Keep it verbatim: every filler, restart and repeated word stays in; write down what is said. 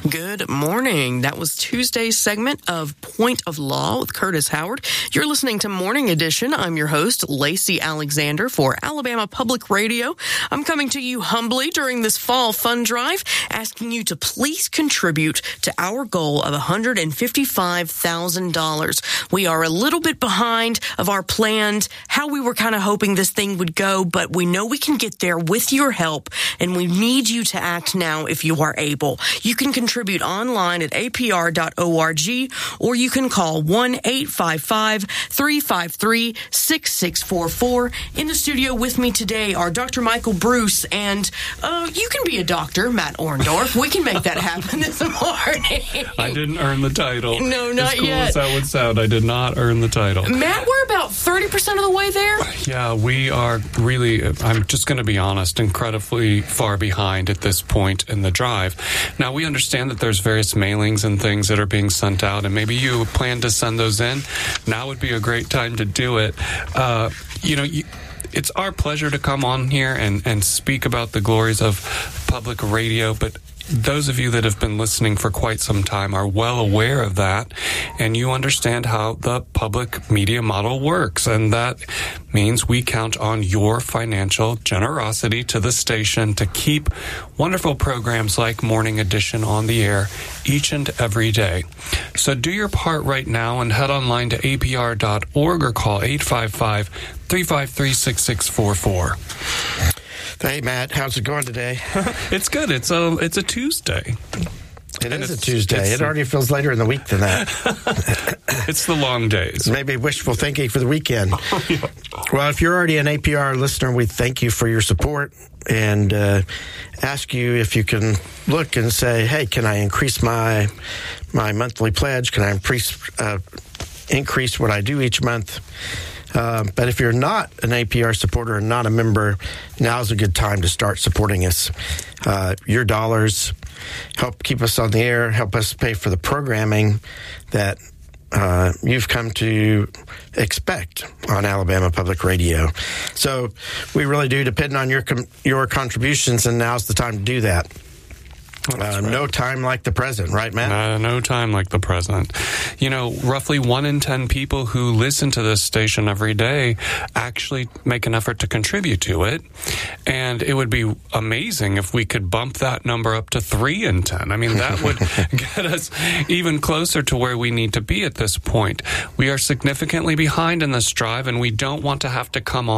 Good morning. That was Tuesday's segment of Point of Law with Curtis Howard. You're listening to Morning Edition. I'm your host, Lacey Alexander for Alabama Public Radio. I'm coming to you humbly during this fall fund drive, asking you to please contribute to our goal of one hundred fifty-five thousand dollars. We are a little bit behind of our planned, how we were kind of hoping this thing would go, but we know we can get there with your help, and we need you to act now if you are able. You can contribute online at a p r dot org, or you can call one eight five five, three five three, six six four four. In the studio with me today are Doctor Michael Bruce, and uh, you can be a doctor, Matt Orndorff. We can make that happen this morning. I didn't earn the title. No, not as cool yet. As that would sound, I did not earn the title. Matt, we're about thirty percent of the way there. Yeah, we are really, I'm just going to be honest, incredibly far behind at this point in the drive. Now, we understand that there's various mailings and things that are being sent out, and maybe you plan to send those in. Now would be a great time to do it. Uh, you know, you, it's our pleasure to come on here and, and speak about the glories of public radio, but those of you that have been listening for quite some time are well aware of that, and you understand how the public media model works, and that means we count on your financial generosity to the station to keep wonderful programs like Morning Edition on the air each and every day. So do your part right now and head online to a p r dot org or call eight five five, three five three, six six four four. Hey, Matt, how's it going today? It's good. It's a, it's a Tuesday. It And is a it's- Tuesday. it's- It already feels later in the week than that. It's the long days. Maybe wishful thinking for the weekend. Well, if you're already an A P R listener, we thank you for your support and uh, ask you if you can look and say, hey, can I increase my my monthly pledge? Can I increase, uh, increase what I do each month? Uh, but if you're not an A P R supporter and not a member, now's a good time to start supporting us. Uh, your dollars help keep us on the air, help us pay for the programming that uh, you've come to expect on Alabama Public Radio. So we really do depend on your com- your contributions, and now's the time to do that. Uh, right. No time like the present, right, Matt? Uh, no time like the present. You know, roughly one in ten people who listen to this station every day actually make an effort to contribute to it. And it would be amazing if we could bump that number up to three in ten. I mean, that would get us even closer to where we need to be at this point. We are significantly behind in this drive, and we don't want to have to come on